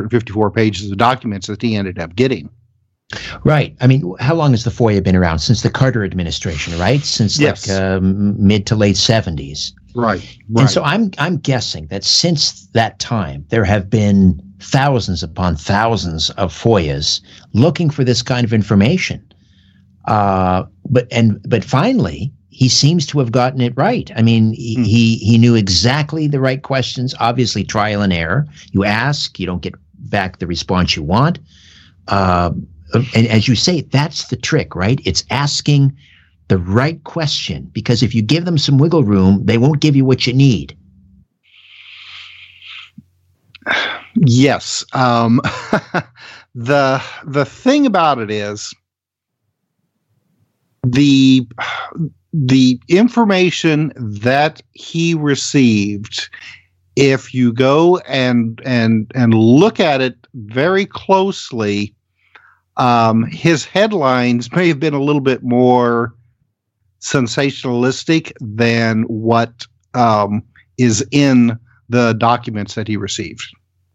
254 pages of documents that he ended up getting. Right. I mean, how long has the FOIA been around? Since the Carter administration, right? Since Yes. Mid to late 70s. Right. And so I'm guessing that since that time, there have been thousands upon thousands of FOIAs looking for this kind of information. But finally, he seems to have gotten it right. I mean, he knew exactly the right questions. Obviously, trial and error. You ask, you don't get back the response you want. And as you say, that's the trick, right? It's asking the right question, because if you give them some wiggle room, they won't give you what you need. Yes. The thing about it is the information that he received, if you go and look at it very closely, his headlines may have been a little bit more sensationalistic than what is in the documents that he received.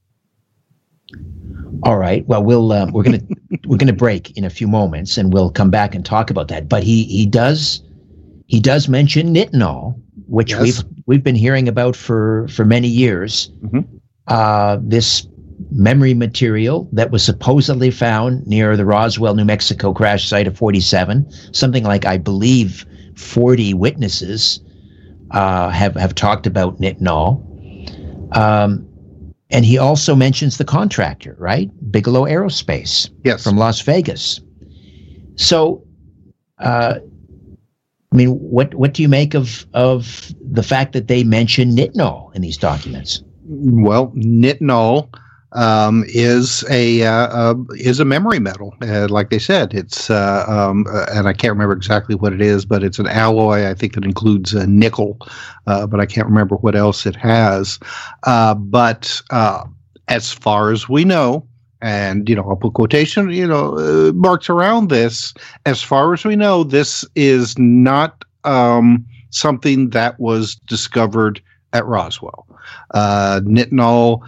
All right. Well, we're gonna break in a few moments, and we'll come back and talk about that. But he does mention nitinol, which Yes. we've been hearing about for many years. Mm-hmm. This memory material that was supposedly found near the Roswell, New Mexico crash site of 47. Something like, I believe, 40 witnesses have talked about nitinol. And he also mentions the contractor, right? Bigelow Aerospace. Yes. From Las Vegas. So, I mean, what do you make of the fact that they mention nitinol in these documents? Well, nitinol is a memory metal. Like they said, it's and I can't remember exactly what it is, but it's an alloy. I think that includes nickel, but I can't remember what else it has. But as far as we know, and I'll put quotation marks around this. As far as we know, this is not something that was discovered at Roswell. Nitinol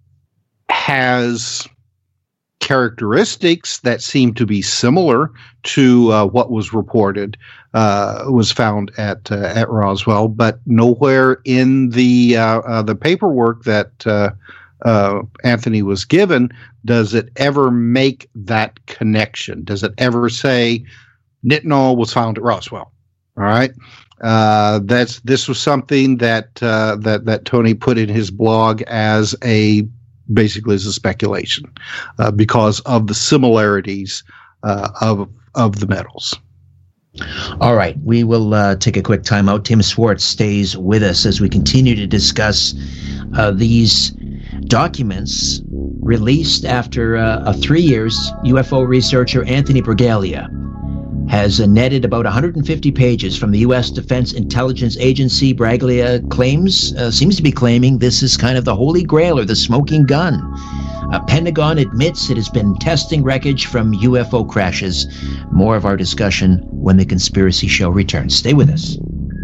has characteristics that seem to be similar to what was reported was found at Roswell, but nowhere in the paperwork that Anthony was given does it ever make that connection. Does it ever say nitinol was found at Roswell? All right. This was something that Tony put in his blog as basically as a speculation because of the similarities of the metals. All right, we will take a quick time out. Tim Swartz stays with us as we continue to discuss these documents released after 3 years. UFO researcher Anthony Bragalia has netted about 150 pages from the U.S. Defense Intelligence Agency. Bragalia seems to be claiming this is kind of the holy grail or the smoking gun. Pentagon admits it has been testing wreckage from UFO crashes. More of our discussion when The Conspiracy Show returns. Stay with us.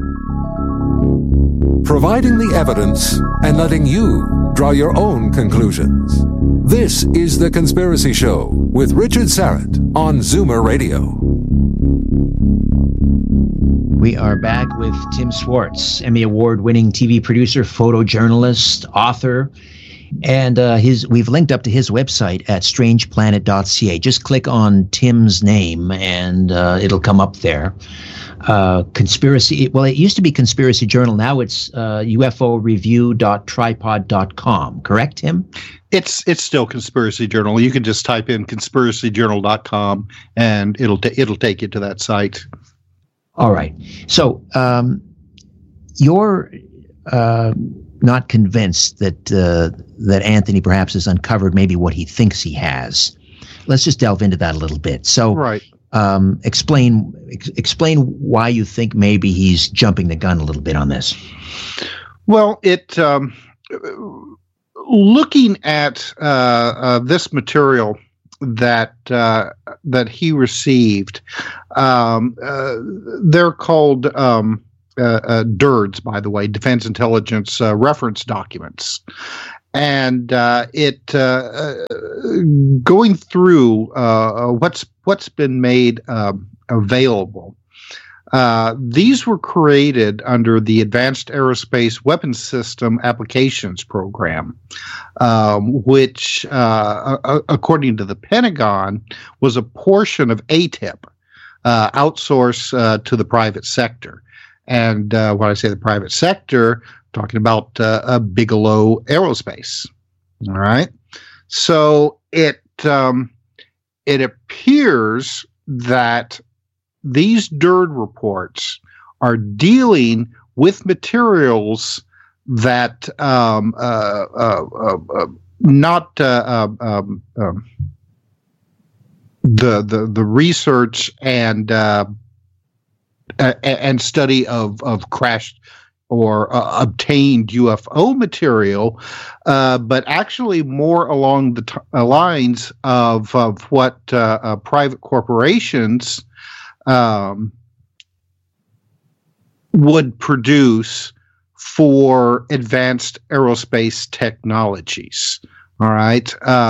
Providing the evidence and letting you draw your own conclusions. This is The Conspiracy Show with Richard Syrett on Zoomer Radio. We are back with Tim Swartz, Emmy Award-winning TV producer, photojournalist, author, and we've linked up to his website at strangeplanet.ca. Just click on Tim's name and it'll come up there. Conspiracy. Well, it used to be Conspiracy Journal. Now it's UFOreview.tripod.com. Correct, Tim? It's still Conspiracy Journal. You can just type in conspiracyjournal.com and it'll take you to that site. All right. So you're not convinced that Anthony perhaps has uncovered maybe what he thinks he has. Let's just delve into that a little bit. So, right. Explain why you think maybe he's jumping the gun a little bit on this. Well, looking at this material that he received, they're called DIRDs, by the way, Defense Intelligence Reference Documents. and it going through what's been made available. These were created under the Advanced Aerospace Weapons System Applications Program, which, according to the Pentagon, was a portion of ATIP, outsourced to the private sector. And when I say the private sector, I'm talking about Bigelow Aerospace. All right. So it appears that these DIRD reports are dealing with materials that not the research and study of crashed or obtained UFO material, but actually more along the lines of what private corporations would produce for advanced aerospace technologies. All right.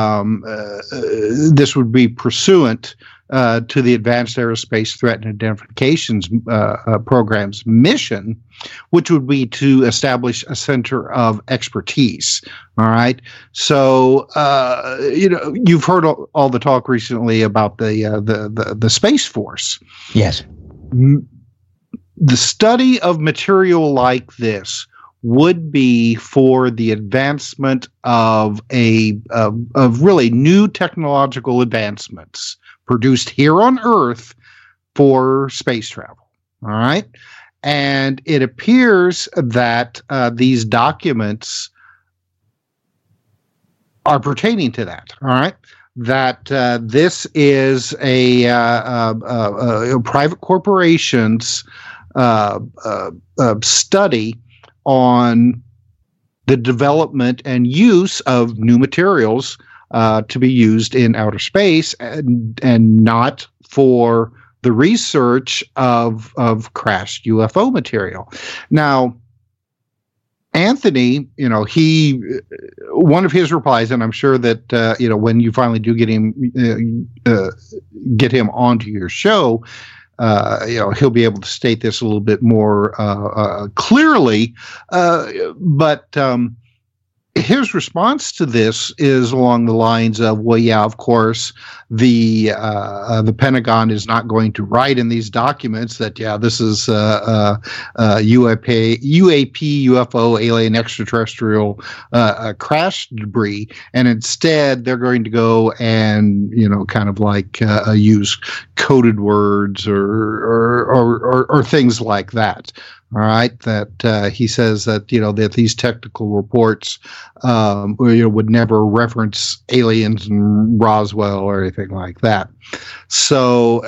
This would be pursuant to the Advanced Aerospace Threat and Identifications Program's mission, which would be to establish a center of expertise. All right. So, you've heard all the talk recently about the Space Force. Yes. The study of material like this would be for the advancement of of really new technological advancements produced here on Earth for space travel. All right. And it appears that these documents are pertaining to that. All right. That this is a private corporation's study on the development and use of new materials to be used in outer space, and not for the research of crashed UFO material. Now, Anthony, one of his replies, and I'm sure that when you finally do get him onto your show, he'll be able to state this a little bit more clearly. But his response to this is along the lines of, well, yeah, of course, the Pentagon is not going to write in these documents that, yeah, this is UAP, UFO, alien extraterrestrial crash debris, and instead they're going to go and kind of like use coded words or things like that. All right, that he says that that these technical reports would never reference aliens and Roswell or anything like that. So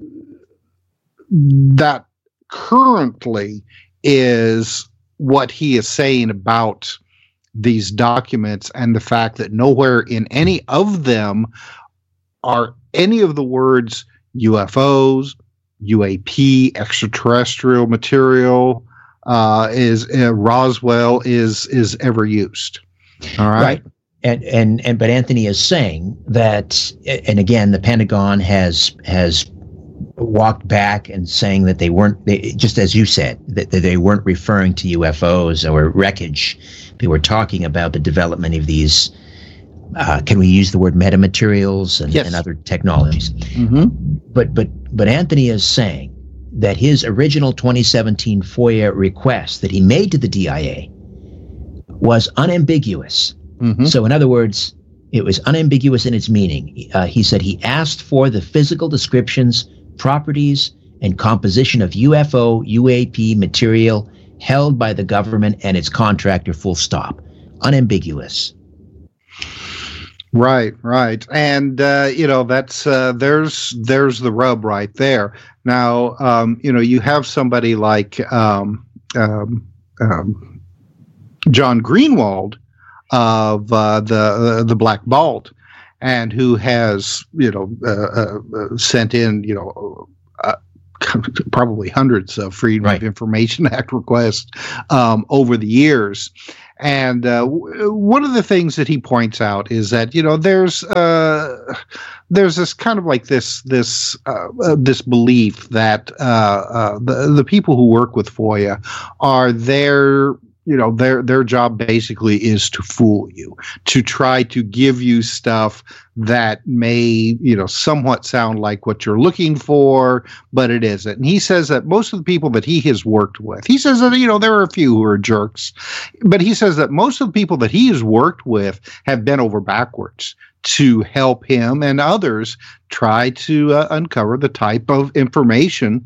that currently is what he is saying about these documents, and the fact that nowhere in any of them are any of the words UFOs, UAP, extraterrestrial material, is Roswell is ever used. All right. And but Anthony is saying that, and again, the Pentagon has walked back and saying that they just as you said, that they weren't referring to UFOs or wreckage. They were talking about the development of these. Can we use the word metamaterials and other technologies? Mm-hmm. But Anthony is saying that his original 2017 FOIA request that he made to the DIA was unambiguous. Mm-hmm. So in other words, it was unambiguous in its meaning. He said he asked for the physical descriptions, properties, and composition of UFO, UAP material held by the government and its contractor, full stop. Unambiguous. Right. And, that's, there's the rub right there. Now, you have somebody like, John Greenwald of, the Black Vault, and who has, sent in, probably hundreds of Freedom of Information Act requests, over the years. And one of the things that he points out is that, you know, there's this kind of like this belief that the people who work with FOIA are there. You know, their job basically is to fool you, to try to give you stuff that may, you know, somewhat sound like what you're looking for, but it isn't. And he says that most of the people that he has worked with, he says that, you know, there are a few who are jerks, but he says that most of the people that he has worked with have bent over backwards to help him and others try to uncover the type of information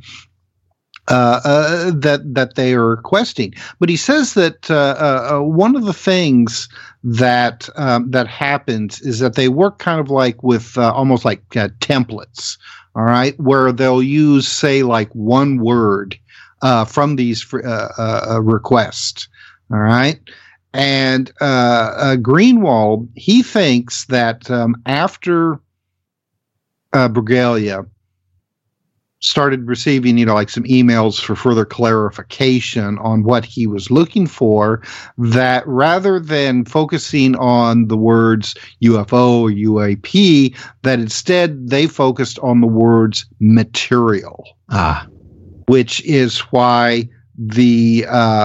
that they are requesting. But he says that one of the things that happens is that they work kind of like with almost like templates, all right, where they'll use, say, like one word from these requests, all right. And Greenwald, he thinks that after Bragalia started receiving, you know, like some emails for further clarification on what he was looking for, that rather than focusing on the words UFO or UAP, that instead they focused on the words material. Which is why the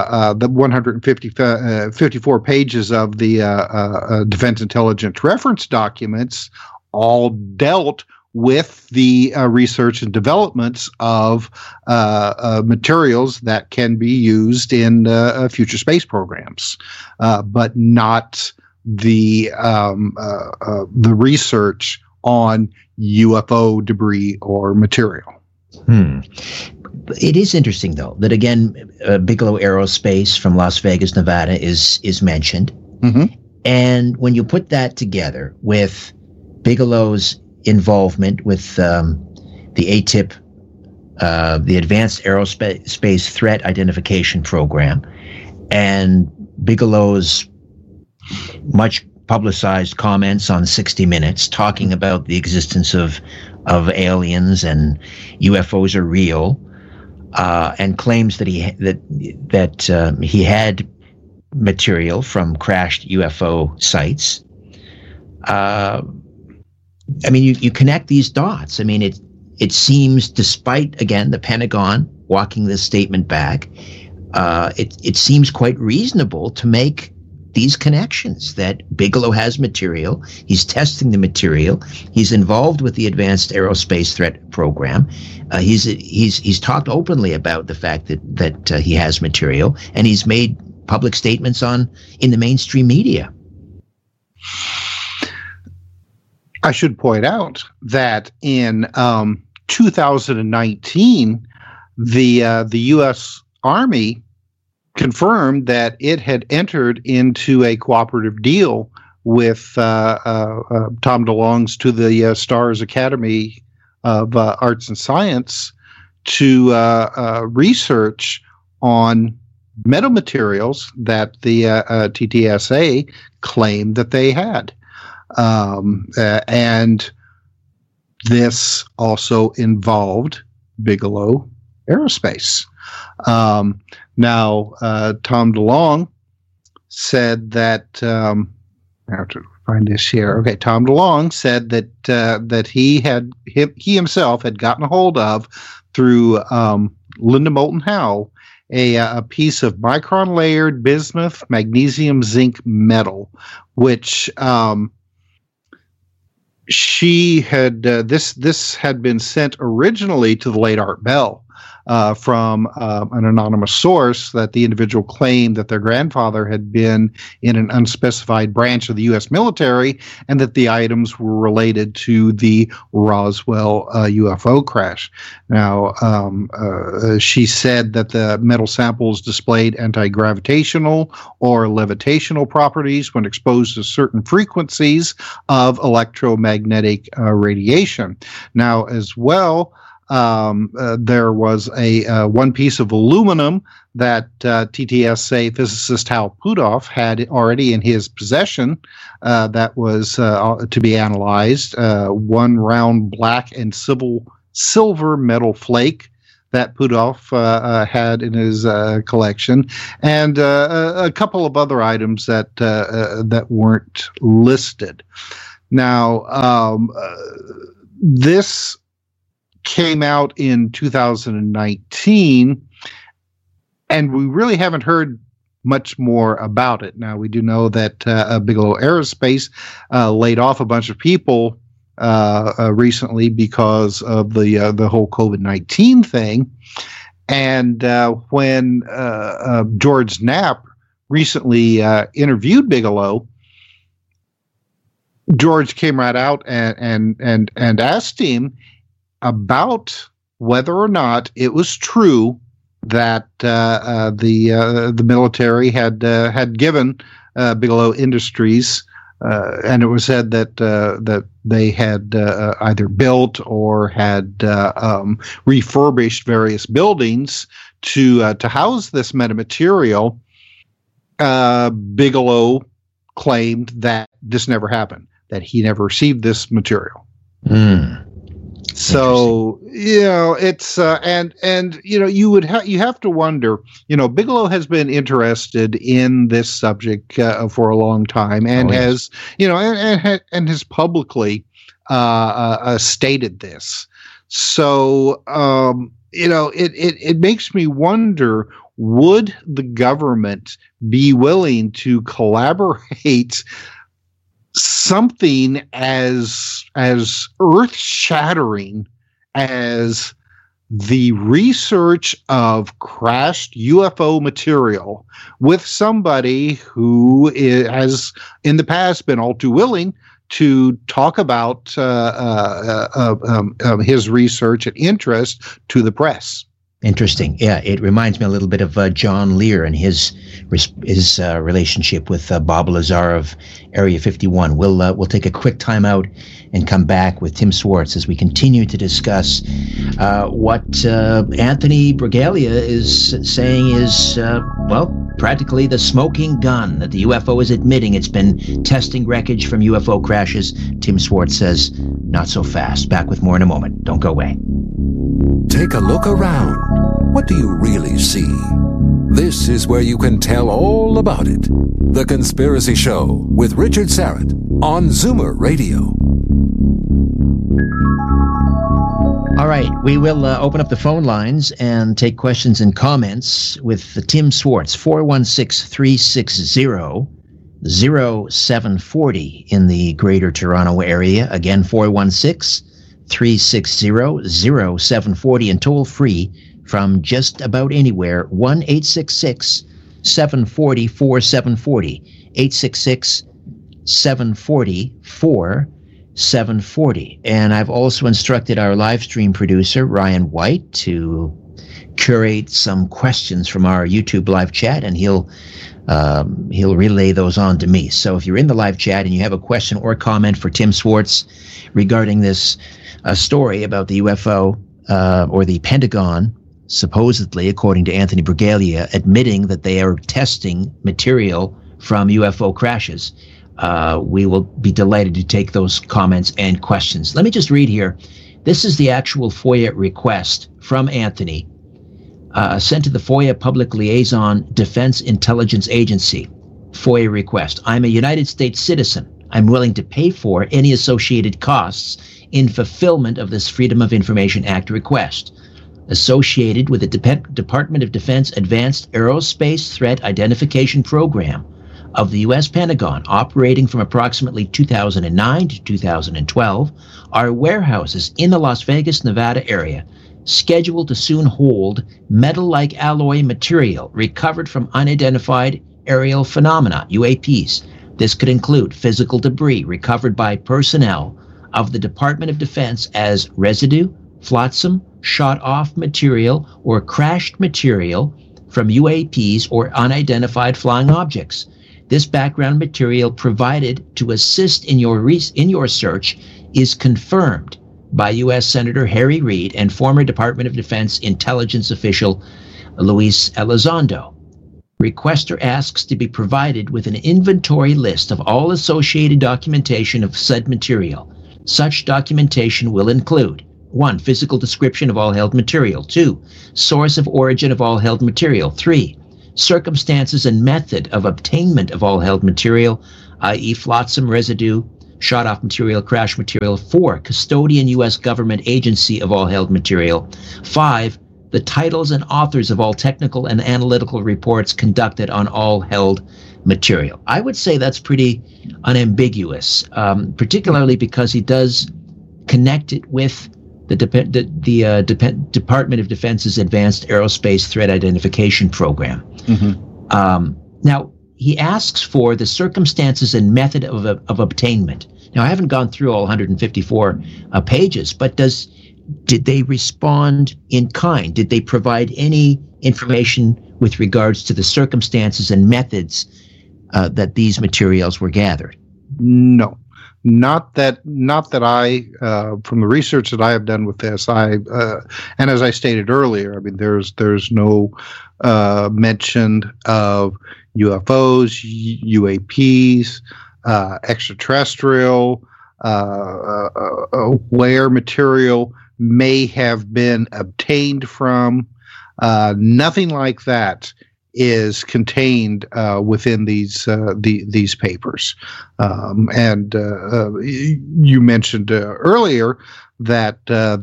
154 pages of the Defense Intelligence Reference documents all dealt with the research and developments of materials that can be used in future space programs, but not the research on UFO debris or material. It is interesting, though, that again, Bigelow Aerospace from Las Vegas, Nevada, is mentioned, and when you put that together with Bigelow's involvement with the ATIP, the Advanced Aerospace Threat Identification Program, and Bigelow's much publicized comments on 60 Minutes talking about the existence of aliens and UFOs are real, and claims that he had material from crashed UFO sites. I mean, you connect these dots. I mean, it seems, despite, again, the Pentagon walking this statement back, it seems quite reasonable to make these connections, that Bigelow has material, he's testing the material, he's involved with the Advanced Aerospace Threat Program, he's talked openly about the fact that he has material, and he's made public statements in the mainstream media. I should point out that in 2019, the U.S. Army confirmed that it had entered into a cooperative deal with Tom DeLonge's To the Stars Academy of Arts and Science to research on metamaterials that the TTSA claimed that they had. And this also involved Bigelow Aerospace. Now, Tom DeLonge said that, I have to find this here. Okay, Tom DeLonge said that he himself had gotten a hold of, through Linda Moulton Howe, a piece of micron layered bismuth magnesium zinc metal, which she had this had been sent originally to the late Art Bell from an anonymous source, that the individual claimed that their grandfather had been in an unspecified branch of the U.S. military, and that the items were related to the Roswell UFO crash. Now, she said that the metal samples displayed anti-gravitational or levitational properties when exposed to certain frequencies of electromagnetic radiation. Now, as well, there was a one piece of aluminum that TTSA physicist Hal Puthoff had already in his possession that was to be analyzed. One round black and silver metal flake that Puthoff had in his collection, and a couple of other items that weren't listed. Now, this came out in 2019, and we really haven't heard much more about it. Now, we do know that Bigelow Aerospace laid off a bunch of people recently because of the whole COVID-19 thing. And when George Knapp recently interviewed Bigelow, George came right out and asked him about whether or not it was true that the military had given Bigelow Industries, and it was said that they had either built or had refurbished various buildings to house this metamaterial. Bigelow claimed that this never happened, that he never received this material. So, it's and you have to wonder, Bigelow has been interested in this subject for a long time, and has has publicly stated this. So it makes me wonder, would the government be willing to collaborate something as earth-shattering as the research of crashed UFO material with somebody who has in the past been all too willing to talk about his research and interest to the press? Interesting. Yeah, it reminds me a little bit of John Lear and his relationship with Bob Lazar of Area 51. We'll take a quick time out and come back with Tim Swartz as we continue to discuss what Anthony Bragalia is saying is practically the smoking gun that the UFO is admitting it's been testing wreckage from UFO crashes. Tim Swartz says, not so fast. Back with more in a moment. Don't go away. Take a look around. What do you really see? This is where you can tell all about it. The Conspiracy Show with Richard Syrett on Zoomer Radio. All right, we will open up the phone lines and take questions and comments with Tim Swartz, 416-360-0740 in the Greater Toronto Area. Again, 416-360-0740 and toll free from just about anywhere, 1-866-740-4740, 866-740-4740. And I've also instructed our live stream producer, Ryan White, to curate some questions from our YouTube live chat, and he'll relay those on to me. So if you're in the live chat and you have a question or comment for Tim Swartz regarding this story about the UFO or the Pentagon, supposedly, according to Anthony Bragalia, admitting that they are testing material from UFO crashes, we will be delighted to take those comments and questions. Let me just read here. This is the actual FOIA request from Anthony, sent to the FOIA Public Liaison Defense Intelligence Agency. FOIA request. I'm a United States citizen. I'm willing to pay for any associated costs in fulfillment of this Freedom of Information Act request, associated with the Department of Defense Advanced Aerospace Threat Identification Program of the U.S. Pentagon, operating from approximately 2009 to 2012, are warehouses in the Las Vegas, Nevada area, scheduled to soon hold metal-like alloy material recovered from unidentified aerial phenomena, UAPs. This could include physical debris recovered by personnel of the Department of Defense as residue, flotsam, shot-off material, or crashed material from UAPs or unidentified flying objects. This background material provided to assist in your search is confirmed by U.S. Senator Harry Reid and former Department of Defense intelligence official Luis Elizondo. Requester asks to be provided with an inventory list of all associated documentation of said material. Such documentation will include 1, physical description of all held material. 2, source of origin of all held material. 3, circumstances and method of obtainment of all held material, i.e. flotsam, residue, shot-off material, crash material. 4, custodian U.S. government agency of all held material. 5, the titles and authors of all technical and analytical reports conducted on all held material. I would say that's pretty unambiguous, particularly because he does connect it with the Department of Defense's Advanced Aerospace Threat Identification Program. Now, he asks for the circumstances and method of obtainment. Now, I haven't gone through all 154 pages, but did they respond in kind? Did they provide any information with regards to the circumstances and methods that these materials were gathered? No, not that I, from the research that I have done with this, and as I stated earlier, I mean, there's no mention of UFOs, UAPs, extraterrestrial, where material may have been obtained from. Nothing like that is contained within these papers. And you mentioned earlier that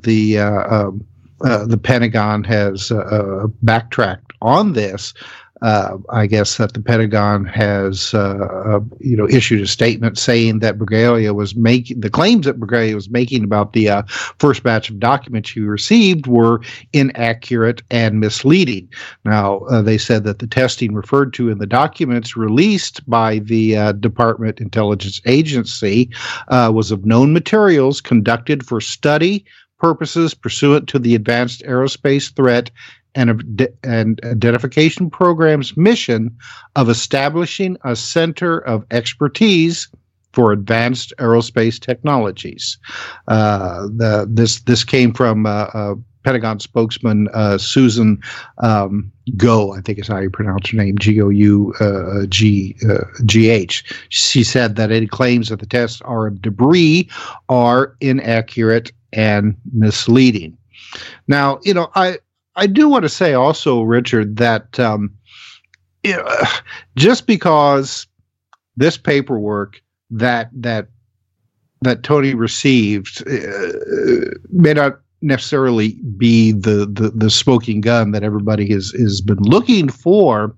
the Pentagon has backtracked on this. I guess that the Pentagon has, issued a statement saying that Bragalia was making the claims that Bragalia was making about the first batch of documents he received were inaccurate and misleading. Now, they said that the testing referred to in the documents released by the Department Intelligence Agency was of known materials conducted for study purposes pursuant to the Advanced Aerospace Threat and Identification Program's mission of establishing a center of expertise for advanced aerospace technologies. This came from Pentagon spokesman Susan Go, I think is how you pronounce her name, Gough. She said that any claims that the tests are of debris are inaccurate and misleading. Now, I do want to say also, Richard, that just because this paperwork that Tony received may not necessarily be the smoking gun that everybody has been looking for,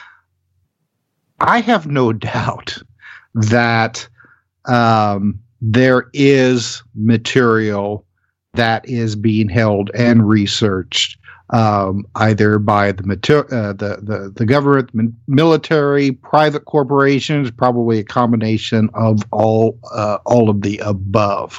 I have no doubt that there is material that is being held and researched either by the government, military, private corporations, probably a combination of all of the above.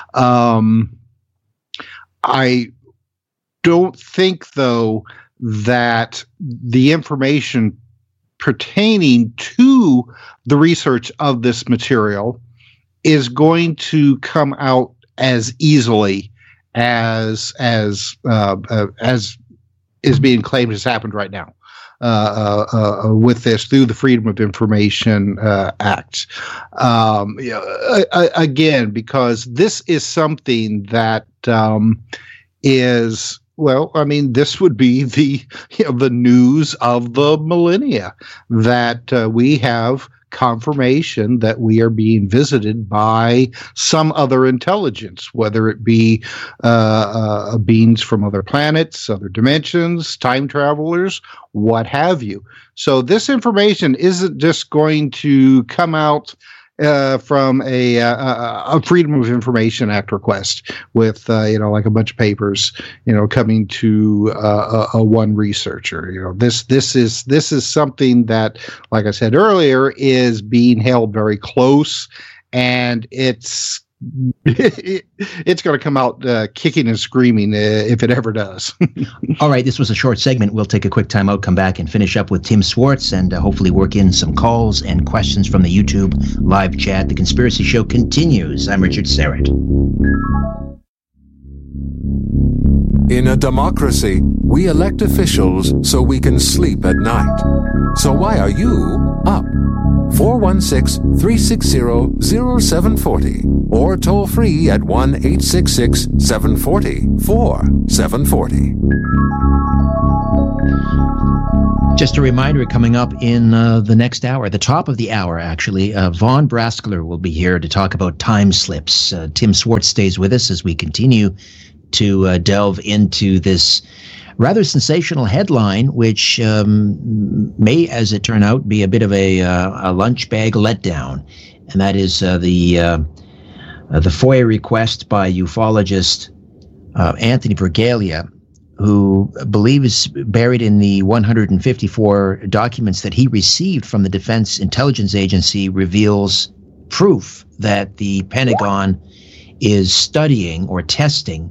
I don't think, though, that the information pertaining to the research of this material is going to come out as easily as is being claimed has happened right now with this through the Freedom of Information Act. Again, because this is something that is, well, I mean, this would be the news of the millennia, that we have confirmation that we are being visited by some other intelligence, whether it be beings from other planets, other dimensions, time travelers, what have you. So this information isn't just going to come out from a Freedom of Information Act request with like a bunch of papers coming to a one researcher. This is something that, like I said earlier, is being held very close, and it's going to come out kicking and screaming if it ever does. All right, this was a short segment. We'll take a quick time out, come back, and finish up with Tim Swartz, and hopefully work in some calls and questions from the YouTube live chat. The Conspiracy Show continues. I'm Richard Syrett. In a democracy, we elect officials so we can sleep at night. So why are you up? 416-360-0740 or toll free at 1-866-740-4740. Just a reminder, coming up in the next hour, the top of the hour, actually, Vaughn Braskler will be here to talk about time slips. Tim Swartz stays with us as we continue to delve into this rather sensational headline, which may, as it turned out, be a bit of a lunch bag letdown. And that is the FOIA request by ufologist Anthony Bragalia, who believes buried in the 154 documents that he received from the Defense Intelligence Agency reveals proof that the Pentagon is studying or testing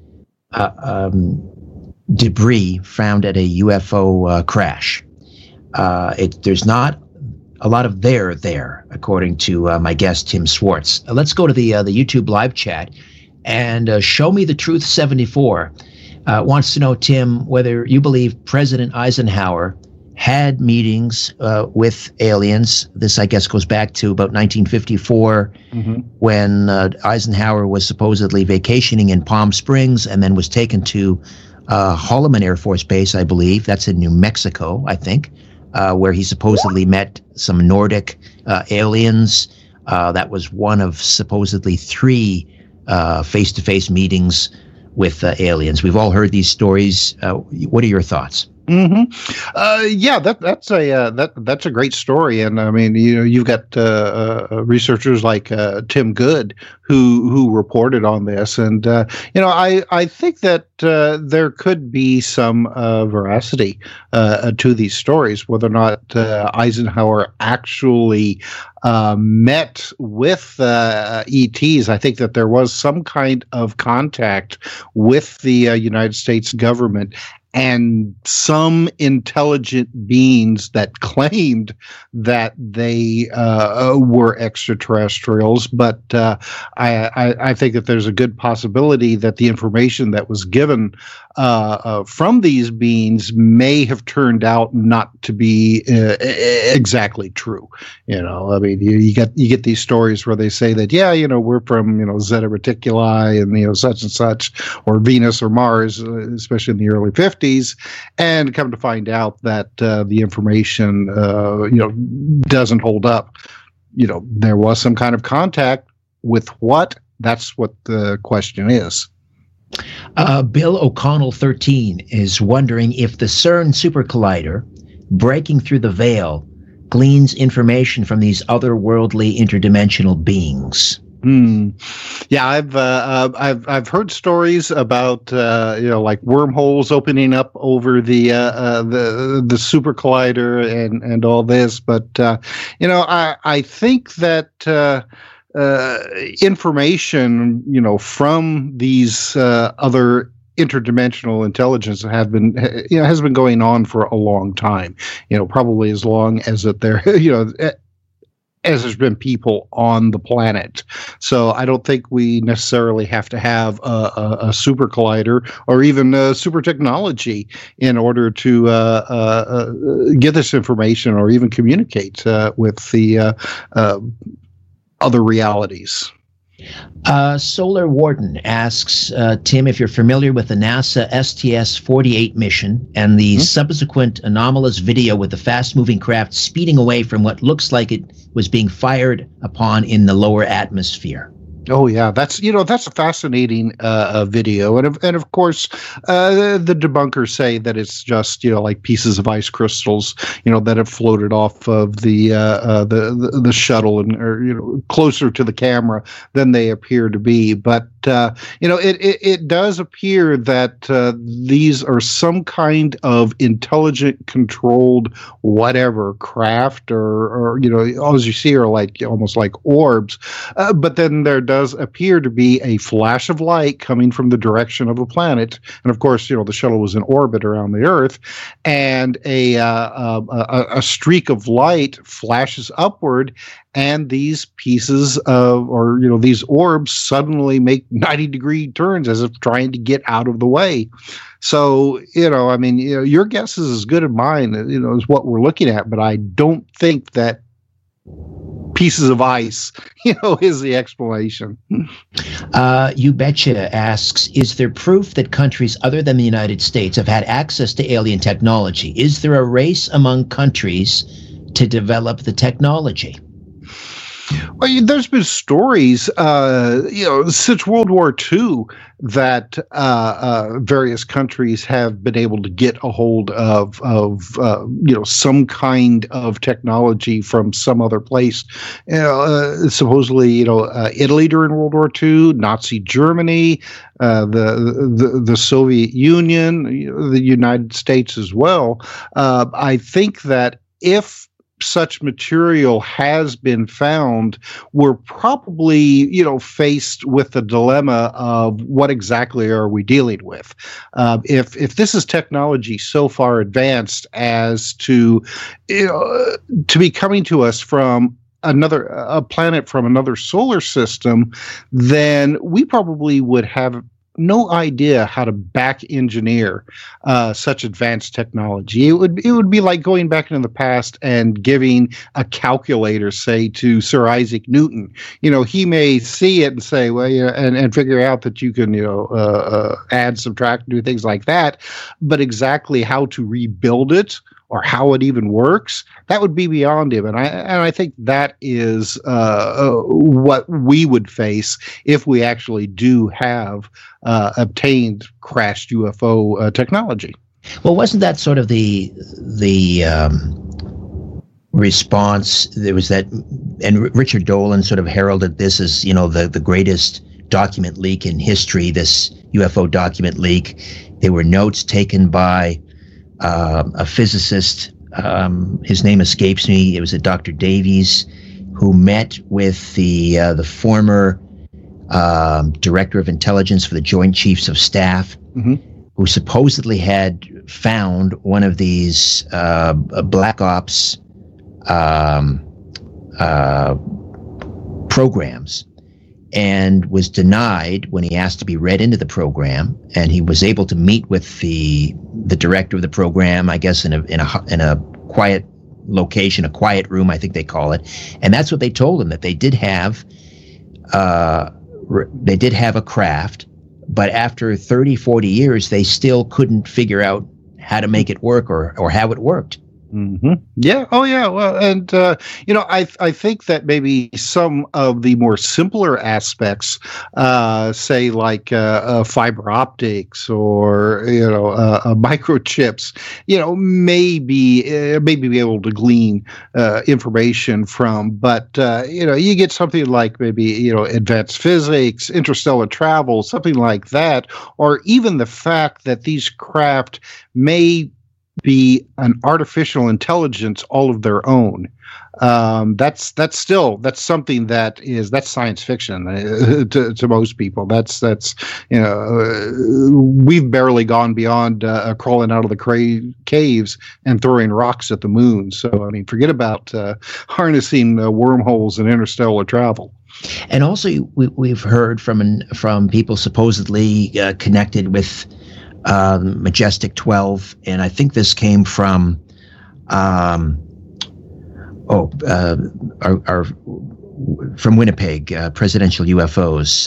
debris found at a UFO crash. There's not a lot of there, according to my guest, Tim Swartz. Let's go to the YouTube live chat. And Show Me the Truth 74 wants to know, Tim, whether you believe President Eisenhower had meetings with aliens. This, I guess, goes back to about 1954 when Eisenhower was supposedly vacationing in Palm Springs and then was taken to Holloman Air Force Base, I believe. That's in New Mexico, I think, where he supposedly met some Nordic aliens. That was one of supposedly 3 face-to-face meetings with aliens. We've all heard these stories. What are your thoughts? Yeah, that's a great story, and I mean, you've got researchers like Tim Good who reported on this, and I think that there could be some veracity to these stories, whether or not Eisenhower actually met with ETs. I think that there was some kind of contact with the United States government and some intelligent beings that claimed that they were extraterrestrials. But I think that there's a good possibility that the information that was given from these beings may have turned out not to be exactly true. I mean, you get these stories where they say that, we're from, Zeta Reticuli and, such and such, or Venus or Mars, especially in the early 50s. And come to find out that the information, doesn't hold up. There was some kind of contact with what? That's what the question is. Bill O'Connell 13 is wondering if the CERN Super Collider breaking through the veil gleans information from these otherworldly interdimensional beings. Yeah, I've heard stories about like wormholes opening up over the super collider and all this, but I think that information from these other interdimensional intelligence has been going on for a long time. Probably as long as as there's been people on the planet. So I don't think we necessarily have to have a super collider or even super technology in order to get this information or even communicate with the other realities. Solar Warden asks, Tim, if you're familiar with the NASA STS-48 mission and the subsequent anomalous video with the fast-moving craft speeding away from what looks like it was being fired upon in the lower atmosphere. Oh yeah, that's a fascinating video, and of course, the debunkers say that it's just like pieces of ice crystals, that have floated off of the shuttle and or closer to the camera than they appear to be. But it does appear that these are some kind of intelligent, controlled, whatever craft, or all you see are like almost like orbs. But then there does appear to be a flash of light coming from the direction of the planet, and of course, the shuttle was in orbit around the Earth, and a streak of light flashes upward, and these pieces these orbs suddenly make 90-degree turns as if trying to get out of the way. So, your guess is as good as mine, is what we're looking at, but I don't think that pieces of ice, is the explanation. You Betcha asks, is there proof that countries other than the United States have had access to alien technology? Is there a race among countries to develop the technology? Well, there's been stories, since World War II that various countries have been able to get a hold of some kind of technology from some other place. Supposedly, Italy during World War II, Nazi Germany, the Soviet Union, the United States as well. I think that if such material has been found, we're probably, faced with the dilemma of what exactly are we dealing with. If this is technology so far advanced as to be coming to us from a planet from another solar system, then we probably would have no idea how to back engineer such advanced technology. It would be like going back into the past and giving a calculator, say, to Sir Isaac Newton. He may see it and say, well, and figure out that you can, add, subtract, do things like that. But exactly how to rebuild it or how it even works, that would be beyond him. And I think that is what we would face if we actually do have obtained crashed UFO technology. Well, wasn't that sort of the response? There was that, and Richard Dolan sort of heralded this as, the greatest document leak in history, this UFO document leak. There were notes taken by a physicist, his name escapes me. It was a Dr. Davies, who met with the former director of intelligence for the Joint Chiefs of Staff, who supposedly had found one of these black ops programs, and was denied when he asked to be read into the program. And he was able to meet with the director of the program, I guess in a quiet location, a quiet room, I think they call it. And that's what they told him, that they did have a craft, but after 30, 40 years, they still couldn't figure out how to make it work or how it worked. Mm-hmm. Yeah. Oh, yeah. Well, and I think that maybe some of the more simpler aspects, say like fiber optics or microchips, may be able to glean information from. But you get something like maybe advanced physics, interstellar travel, something like that, or even the fact that these craft may be an artificial intelligence all of their own. That's something that's science fiction to most people. That's we've barely gone beyond crawling out of the caves and throwing rocks at the moon. So forget about harnessing wormholes and interstellar travel. And also, we've heard from people supposedly connected with Majestic 12, and I think this came from from Winnipeg, presidential UFOs.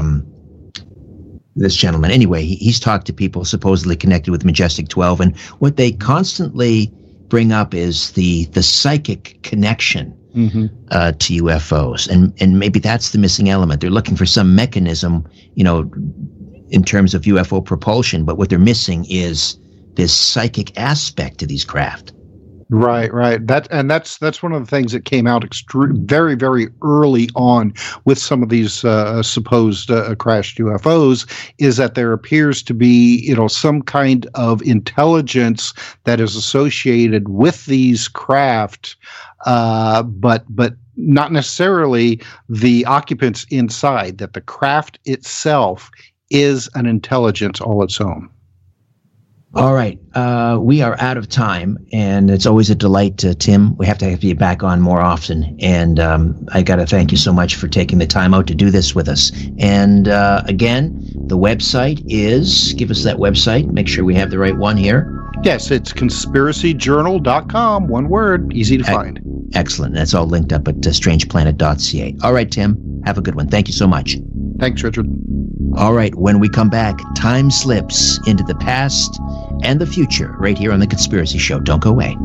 This gentleman, anyway, he's talked to people supposedly connected with Majestic 12, and what they constantly bring up is the psychic connection to UFOs, and maybe that's the missing element. They're looking for some mechanism, in terms of UFO propulsion, but what they're missing is this psychic aspect to these craft. Right. That's one of the things that came out very, very early on with some of these supposed crashed UFOs, is that there appears to be, some kind of intelligence that is associated with these craft, but not necessarily the occupants inside, that the craft itself is an intelligence all its own. All right. We are out of time, and it's always a delight, Tim. We have to have you back on more often. And I got to thank you so much for taking the time out to do this with us. And again, the website is, give us that website. Make sure we have the right one here. Yes, it's conspiracyjournal.com. One word, easy to find. Excellent. That's all linked up at strangeplanet.ca. All right, Tim. Have a good one. Thank you so much. Thanks, Richard. All right. When we come back, time slips into the past and the future right here on The Conspiracy Show. Don't go away.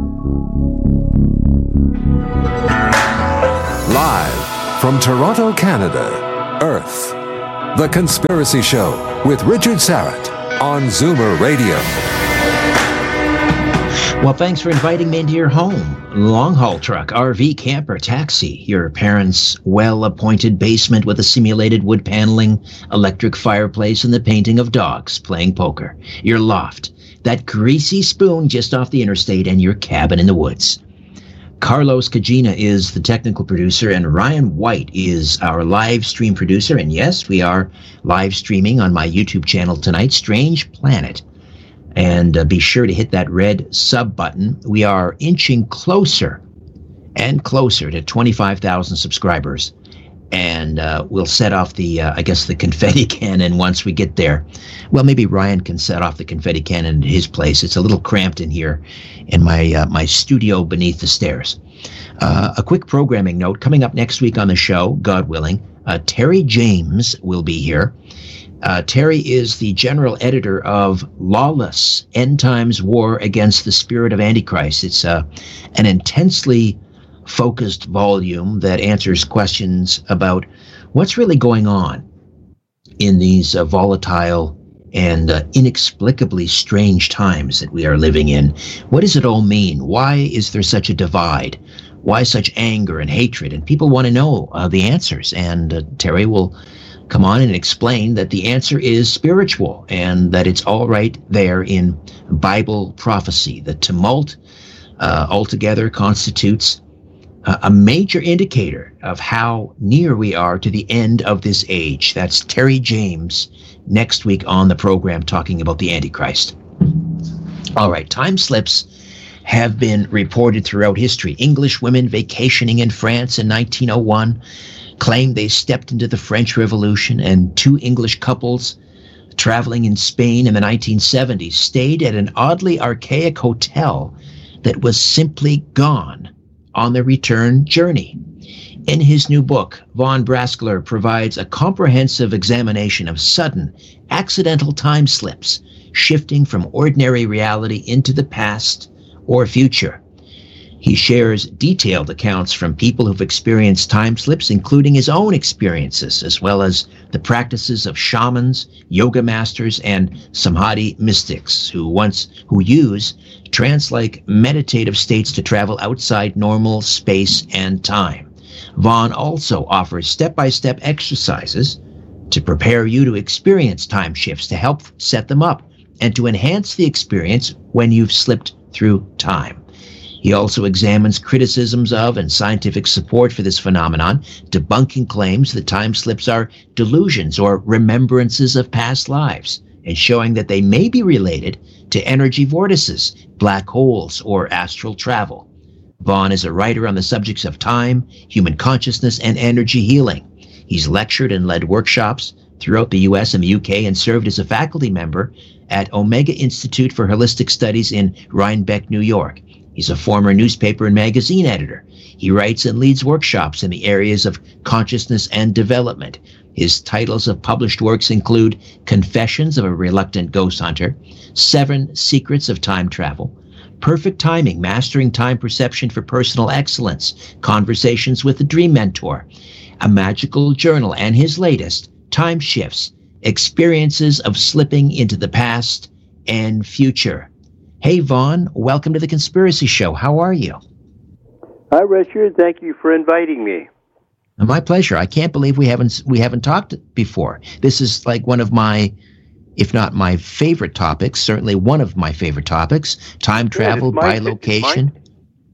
Live from Toronto, Canada, Earth. The Conspiracy Show with Richard Syrett on Zoomer Radio. Well, thanks for inviting me into your home. Long-haul truck, RV, camper, taxi, your parents' well-appointed basement with a simulated wood paneling, electric fireplace, and the painting of dogs playing poker. Your loft, that greasy spoon just off the interstate, and your cabin in the woods. Carlos Cagina is the technical producer, and Ryan White is our live stream producer. And yes, we are live streaming on my YouTube channel tonight, Strange Planet. And be sure to hit that red sub button. We are inching closer and closer to 25,000 subscribers. And we'll set off the, the confetti cannon once we get there. Well, maybe Ryan can set off the confetti cannon at his place. It's a little cramped in here in my studio beneath the stairs. A quick programming note. Coming up next week on the show, God willing, Terry James will be here. Terry is the general editor of Lawless, End Times War Against the Spirit of Antichrist. It's an intensely focused volume that answers questions about what's really going on in these volatile and inexplicably strange times that we are living in. What does it all mean? Why is there such a divide? Why such anger and hatred? And people want to know the answers. And Terry will come on and explain that the answer is spiritual and that it's all right there in Bible prophecy. The tumult altogether constitutes a major indicator of how near we are to the end of this age. That's Terry James next week on the program talking about the Antichrist. All right, time slips have been reported throughout history. English women vacationing in France in 1901 claimed they stepped into the French Revolution, and two English couples traveling in Spain in the 1970s stayed at an oddly archaic hotel that was simply gone on the return journey. In his new book, Von Braskler provides a comprehensive examination of sudden, accidental time slips, shifting from ordinary reality into the past or future. He shares detailed accounts from people who've experienced time slips, including his own experiences, as well as the practices of shamans, yoga masters, and samadhi mystics who use trance-like meditative states to travel outside normal space and time. Vaughn also offers step-by-step exercises to prepare you to experience time shifts, to help set them up, and to enhance the experience when you've slipped through time. He also examines criticisms of and scientific support for this phenomenon, debunking claims that time slips are delusions or remembrances of past lives, and showing that they may be related to energy vortices, black holes, or astral travel. Vaughn is a writer on the subjects of time, human consciousness, and energy healing. He's lectured and led workshops throughout the U.S. and the U.K. and served as a faculty member at Omega Institute for Holistic Studies in Rhinebeck, New York. He's a former newspaper and magazine editor. He writes and leads workshops in the areas of consciousness and development. His titles of published works include Confessions of a Reluctant Ghost Hunter, 7 Secrets of Time Travel, Perfect Timing, Mastering Time Perception for Personal Excellence, Conversations with the Dream Mentor, A Magical Journal, and his latest, Time Shifts, Experiences of Slipping into the Past and Future. Hey, Vaughn, welcome to The Conspiracy Show. How are you? Hi, Richard. Thank you for inviting me. My pleasure. I can't believe we haven't talked before. This is like one of my, if not my favorite topics, certainly one of my favorite topics, time travel by location.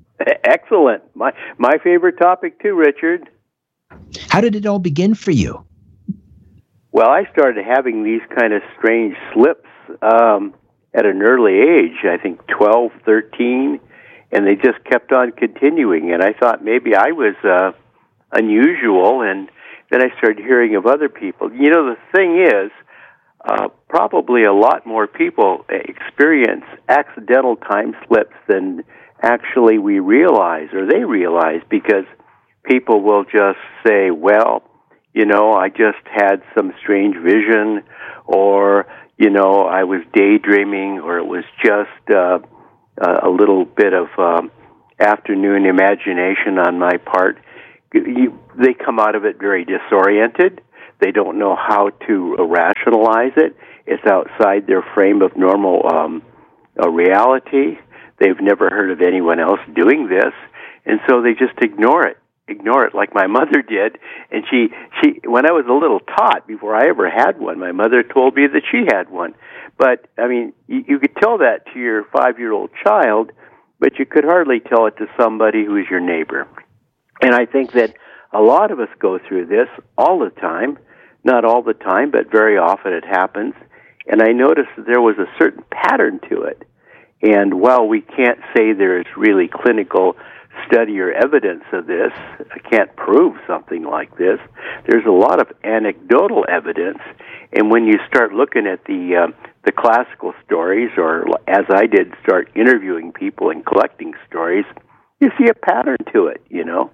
Excellent. My favorite topic too, Richard. How did it all begin for you? Well, I started having these kind of strange slips at an early age, I think 12, 13, and they just kept on continuing. And I thought maybe I was unusual, and then I started hearing of other people. You know, the thing is, probably a lot more people experience accidental time slips than actually we realize, or they realize, because people will just say, well, you know, I just had some strange vision, or, you know, I was daydreaming, or it was just a little bit of afternoon imagination on my part. They come out of it very disoriented. They don't know how to rationalize it. It's outside their frame of normal reality. They've never heard of anyone else doing this, and so they just ignore it like my mother did. And she when I was a little tot, before I ever had one, my mother told me that she had one. But, I mean, you could tell that to your 5-year-old child, but you could hardly tell it to somebody who is your neighbor. And I think that a lot of us go through this all the time. Not all the time, but very often it happens. And I noticed that there was a certain pattern to it. And while we can't say there is really clinical study or evidence of this, I can't prove something like this, there's a lot of anecdotal evidence. And when you start looking at the classical stories, or as I did, start interviewing people and collecting stories, you see a pattern to it, you know?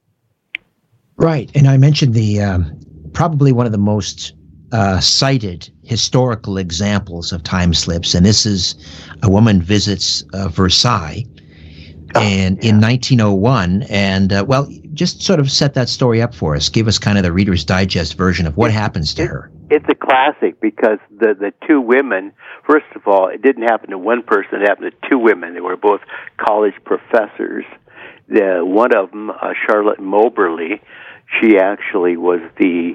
Right. And I mentioned the probably one of the most cited historical examples of time slips, and this is a woman visits Versailles in 1901, and well, just sort of set that story up for us. Give us kind of the Reader's Digest version of what happens to her. It's a classic because the two women, first of all, it didn't happen to one person, it happened to two women. They were both college professors. One of them, Charlotte Moberly, she actually was the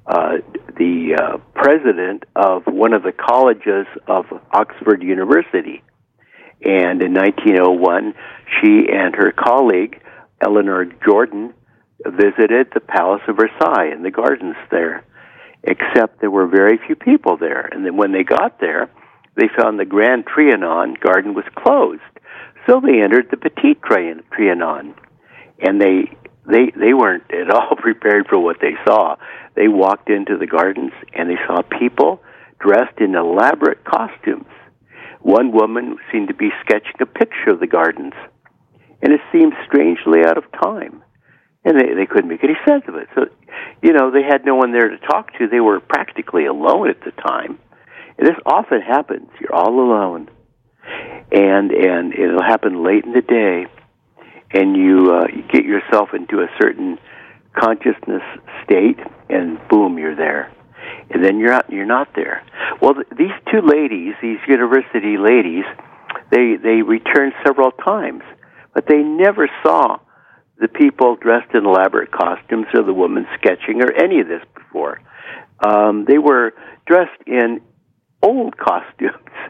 president of one of the colleges of Oxford University. And in 1901, she and her colleague, Eleanor Jordan, visited the Palace of Versailles and the gardens there, except there were very few people there. And then when they got there, they found the Grand Trianon garden was closed. So they entered the Petit Trianon. And they weren't at all prepared for what they saw. They walked into the gardens, and they saw people dressed in elaborate costumes. One woman seemed to be sketching a picture of the gardens, and it seemed strangely out of time. And they couldn't make any sense of it. So, you know, they had no one there to talk to. They were practically alone at the time. And this often happens. You're all alone. And it'll happen late in the day, and you get yourself into a certain consciousness state, and boom, you're there. And then you're not there. Well, these two ladies, these university ladies, they returned several times, but they never saw the people dressed in elaborate costumes or the woman sketching or any of this before. They were dressed in old costumes.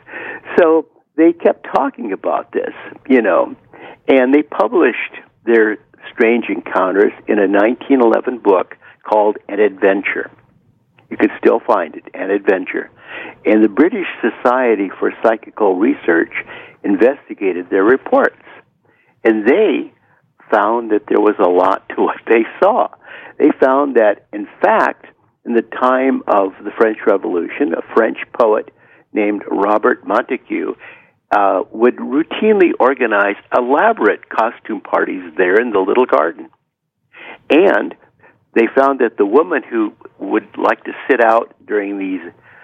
So they kept talking about this, you know, and they published their strange encounters in a 1911 book called An Adventure. You can still find it, An Adventure. And the British Society for Psychical Research investigated their reports. And they found that there was a lot to what they saw. They found that, in fact, in the time of the French Revolution, a French poet named Robert Montague would routinely organize elaborate costume parties there in the little garden. And they found that the woman who would like to sit out during these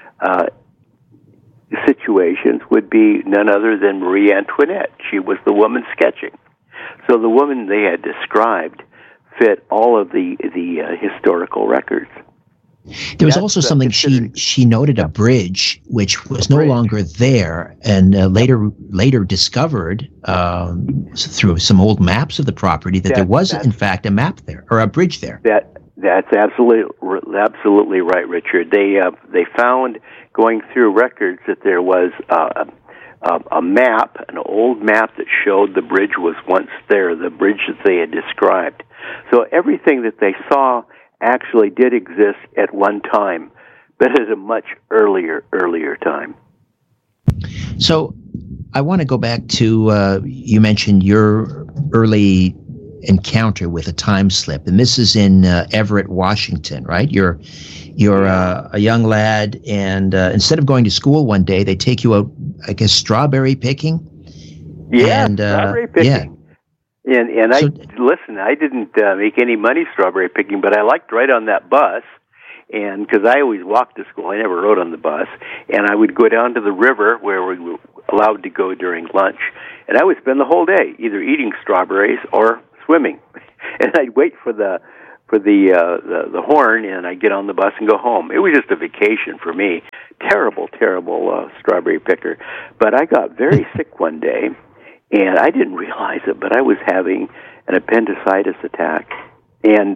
situations would be none other than Marie Antoinette. She was the woman sketching. So the woman they had described fit all of the historical records. There was also something she noted, a bridge which was no longer there, and later discovered through some old maps of the property that there was in fact a map there, or a bridge there. That's absolutely right, Richard. They found, going through records, that there was a map, an old map that showed the bridge was once there, the bridge that they had described. So everything that they saw actually did exist at one time, but at a much earlier time. So I want to go back to, you mentioned your early encounter with a time slip, and this is in Everett, Washington, right? You're a young lad, and instead of going to school one day, they take you out, I guess, strawberry picking. Yeah, strawberry picking. Yeah. And listen, I didn't make any money strawberry picking, but I liked right on that bus, and because I always walked to school, I never rode on the bus, and I would go down to the river where we were allowed to go during lunch, and I would spend the whole day either eating strawberries or swimming, and I'd wait for the horn, and I'd get on the bus and go home. It was just a vacation for me. Terrible strawberry picker. But I got very sick one day, and I didn't realize it, but I was having an appendicitis attack. And,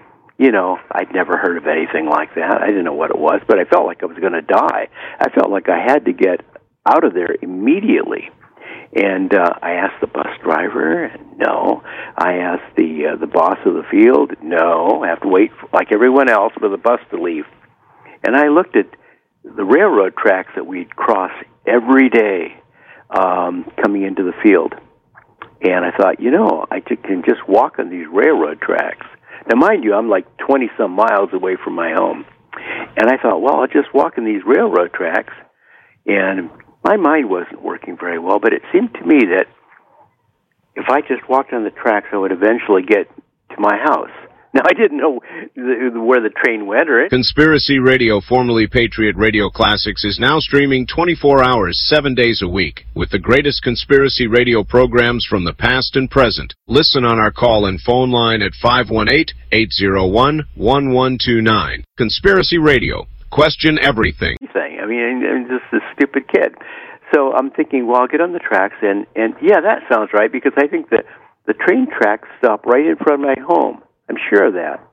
I'd never heard of anything like that. I didn't know what it was, but I felt like I was going to die. I felt like I had to get out of there immediately. And I asked the bus driver, no. I asked the boss of the field, no. I have to wait, like everyone else, for the bus to leave. And I looked at the railroad tracks that we'd cross every day coming into the field. And I thought, I can just walk on these railroad tracks. Now, mind you, I'm like 20-some miles away from my home. And I thought, well, I'll just walk in these railroad tracks. And my mind wasn't working very well, but it seemed to me that if I just walked on the tracks, I would eventually get to my house. Now, I didn't know where the train went or it. Conspiracy Radio, formerly Patriot Radio Classics, is now streaming 24 hours, 7 days a week, with the greatest conspiracy radio programs from the past and present. Listen on our call and phone line at 518-801-1129. Conspiracy Radio. Question everything. I mean, I'm just a stupid kid. So I'm thinking, well, I'll get on the tracks, and yeah, that sounds right, because I think that the train tracks stop right in front of my home. I'm sure of that.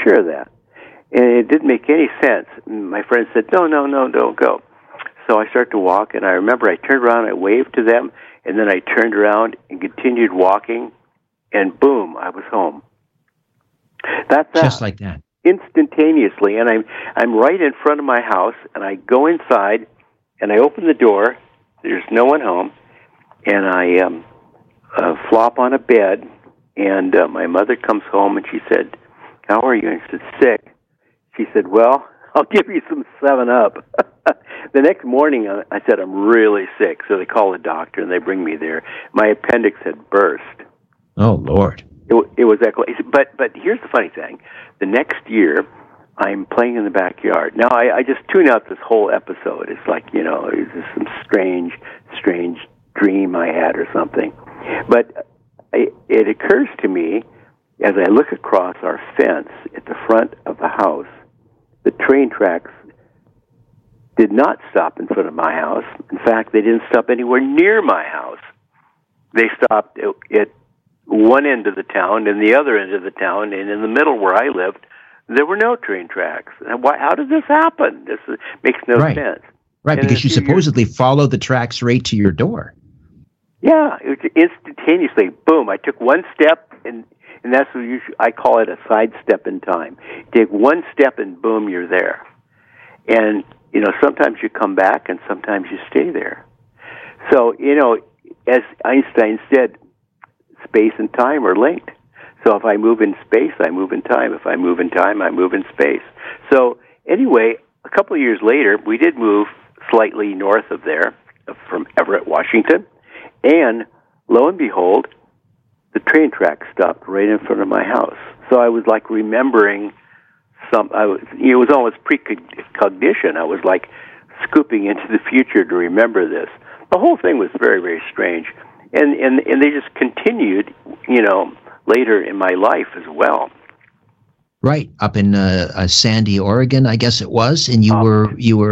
And it didn't make any sense. My friend said, no, don't go. So I start to walk, and I remember I turned around, I waved to them, and then I turned around and continued walking, and boom, I was home. That's that. Just like that. Instantaneously, and I'm right in front of my house, and I go inside, and I open the door. There's no one home, and I flop on a bed, and my mother comes home, and she said, "How are you?" And I said, "Sick." She said, "Well, I'll give you some 7-Up." The next morning, I said, "I'm really sick," so they call a doctor, and they bring me there. My appendix had burst. Oh, Lord. It was that close. But here's the funny thing. The next year, I'm playing in the backyard. Now, I just tune out this whole episode. It's like, it was just some strange dream I had or something. But it occurs to me, as I look across our fence at the front of the house, the train tracks did not stop in front of my house. In fact, they didn't stop anywhere near my house. They stopped at one end of the town and the other end of the town, and in the middle where I lived, there were no train tracks. How did this happen? This makes no sense. Right, because you supposedly followed the tracks right to your door. Yeah, it was instantaneously. Boom, I took one step, and that's what I call it a sidestep in time. You take one step, and boom, you're there. And, sometimes you come back, and sometimes you stay there. So, as Einstein said, space and time are linked. So if I move in space, I move in time. If I move in time, I move in space. So anyway, a couple of years later, we did move slightly north of there, from Everett, Washington, and lo and behold, the train track stopped right in front of my house. So I was like remembering it was almost precognition. I was like scooping into the future to remember this. The whole thing was very, very strange. And they just continued, later in my life as well. Right, up in Sandy, Oregon, I guess it was, and you were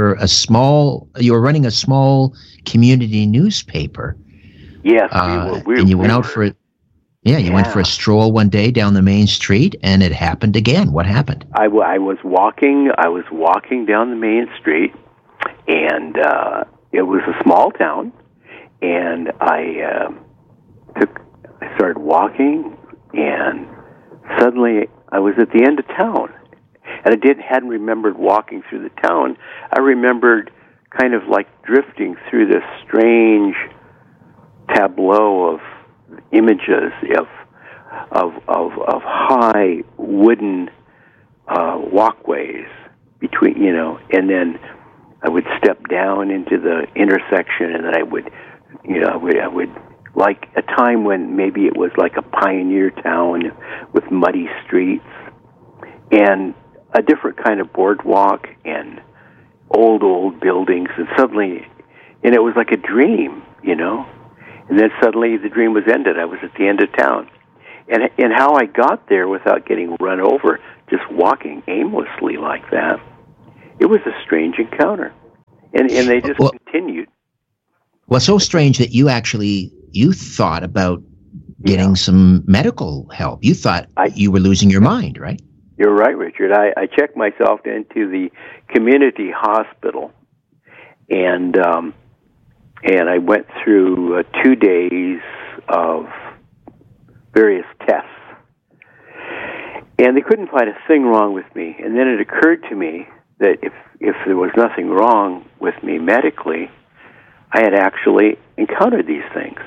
running a small community newspaper. Yes, and you went out for it. Yeah, you went for a stroll one day down the main street, and it happened again. What happened? I was walking down the main street, and it was a small town. and I started walking, and suddenly I was at the end of town. And I hadn't remembered walking through the town. I remembered kind of like drifting through this strange tableau of images of high wooden walkways between, and then I would step down into the intersection, and then I would like a time when maybe it was like a pioneer town with muddy streets and a different kind of boardwalk and old buildings, and suddenly, and it was like a dream, and then suddenly the dream was ended. I was at the end of town. And how I got there without getting run over, just walking aimlessly like that, it was a strange encounter. And they just continued. Well, so strange that you thought about getting some medical help. You thought you were losing your mind, right? You're right, Richard. I checked myself into the community hospital, and I went through 2 days of various tests, and they couldn't find a thing wrong with me. And then it occurred to me that if there was nothing wrong with me medically, I had actually encountered these things,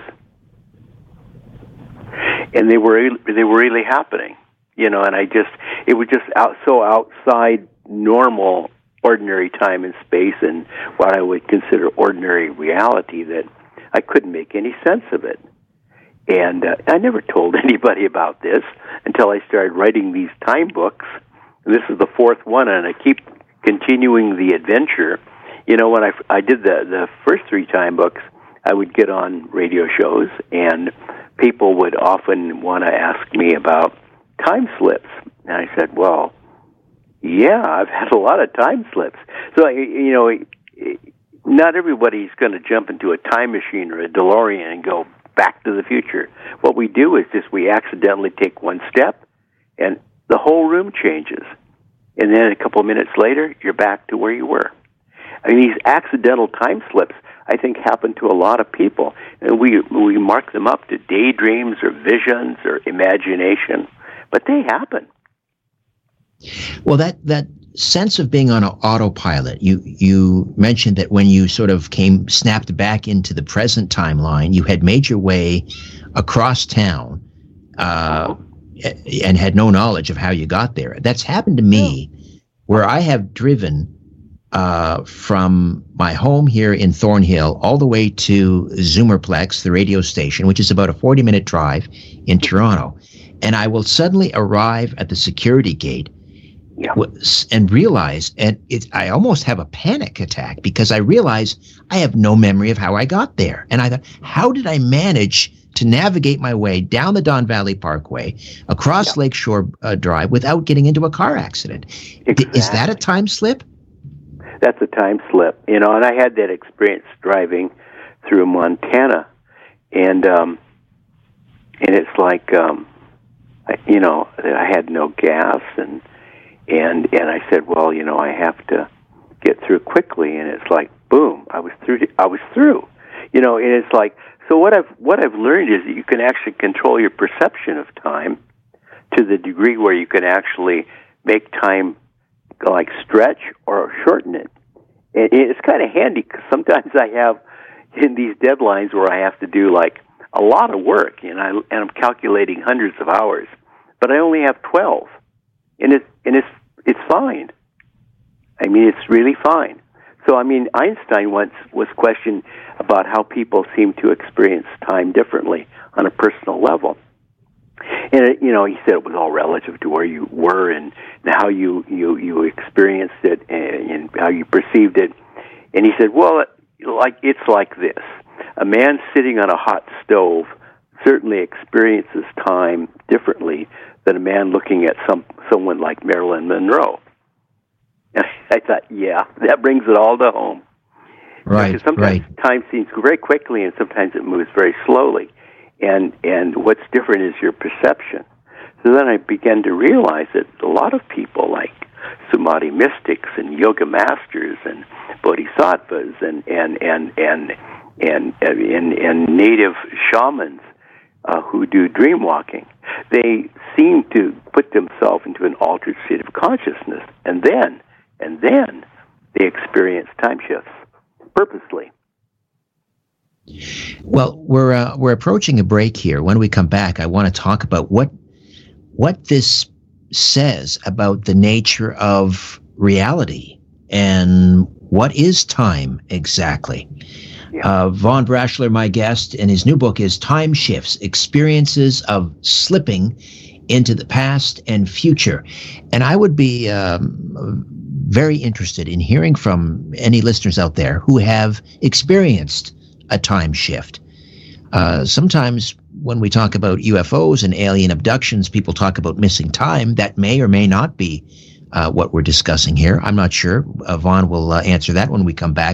and they were really happening. And it was just so outside normal, ordinary time and space and what I would consider ordinary reality that I couldn't make any sense of it. And I never told anybody about this until I started writing these time books. And this is the fourth one, and I keep continuing the adventure. When I did the first 3 time books, I would get on radio shows, and people would often want to ask me about time slips. And I said, well, yeah, I've had a lot of time slips. So, not everybody's going to jump into a time machine or a DeLorean and go back to the future. What we do is just we accidentally take one step, and the whole room changes. And then a couple of minutes later, you're back to where you were. I mean, these accidental time slips, I think, happen to a lot of people. And we mark them up to daydreams or visions or imagination, but they happen. Well, that sense of being on an autopilot, you mentioned that when you sort of snapped back into the present timeline, you had made your way across town and had no knowledge of how you got there. That's happened to me where I have driven from my home here in Thornhill all the way to Zoomerplex, the radio station, which is about a 40-minute drive in Toronto. And I will suddenly arrive at the security gate and realize, I almost have a panic attack because I realize I have no memory of how I got there. And I thought, how did I manage to navigate my way down the Don Valley Parkway, across Lakeshore Drive without getting into a car accident? Exactly. Is that a time slip? That's a time slip, and I had that experience driving through Montana, and it's like, I had no gas, and I said, well, I have to get through quickly, and it's like, boom, I was through, and it's like, so what I've learned is that you can actually control your perception of time to the degree where you can actually make time like stretch or shorten it. And it's kind of handy because sometimes I have in these deadlines where I have to do like a lot of work, and I'm calculating hundreds of hours, but I only have 12, and it's fine. I mean, it's really fine. So, I mean, Einstein once was questioned about how people seem to experience time differently on a personal level. And, he said it was all relative to where you were and how you experienced it and how you perceived it. And he said, well, it's like this. A man sitting on a hot stove certainly experiences time differently than a man looking at someone like Marilyn Monroe. And I thought, yeah, that brings it all to home. Right, because sometimes time seems very quickly, and sometimes it moves very slowly. And what's different is your perception. So then I began to realize that a lot of people, like Samadhi mystics and yoga masters and bodhisattvas and and native shamans who do dream walking. They seem to put themselves into an altered state of consciousness, and then they experience time shifts purposely. Well, we're approaching a break here. When we come back, I want to talk about what this says about the nature of reality and what is time exactly. Yeah. Vaughn Brashler, my guest, and his new book is Time Shifts, Experiences of Slipping into the Past and Future. And I would be very interested in hearing from any listeners out there who have experienced a time shift. Sometimes when we talk about UFOs and alien abductions, people talk about missing time. That may or may not be what we're discussing here. I'm not sure. Vaughn will answer that when we come back.